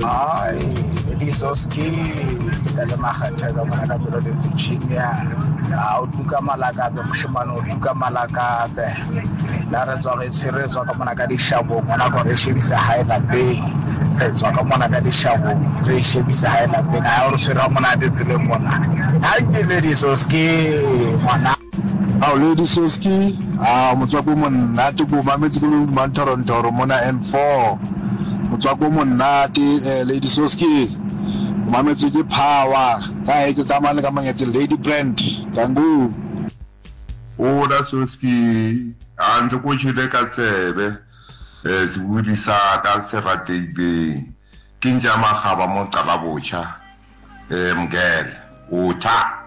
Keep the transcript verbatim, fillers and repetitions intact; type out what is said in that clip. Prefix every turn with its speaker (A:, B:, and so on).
A: Ai, Elisoski, dale makhatha ka mona ka belo le Virginia. A o tuka malaka be moshimano o tuka malaka be. La re tswa re tshire tswa ka mona ka dishabo mona go re shebisa hae la be. Re tswa ka mona ka dishabo re shebisa hae la be. Ha o tshira mona de tsile mona. Ha ke le Elisoski mona.
B: Ao Lady Soski, ah motswako monate go mametse go Montoronto mona N four. Motswako monate Lady Soski. Mametse ke power. Ka e ke kamane ka mangetse Lady Brand. Dangu.
C: O da Soski, a ntse go tshile ka tsebe. Eh se budisa ka se ratile. Ke njama ga ba mo qala botsha. Eh mgele. O tha